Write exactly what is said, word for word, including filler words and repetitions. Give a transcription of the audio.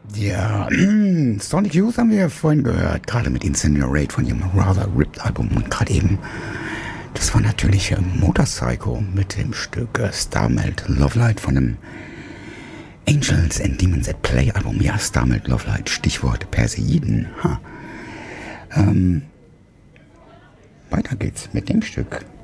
Ja, Sonic Youth haben wir ja vorhin gehört, gerade mit Incinerate von ihrem Rather Ripped Album und gerade eben, das war natürlich äh, Motorpsycho mit dem Stück äh, Starmelt Lovelight von dem Angels and Demons at Play Album. Ja, Starmelt Lovelight, Stichwort Perseiden. Ha. Ähm, weiter geht's mit dem Stück.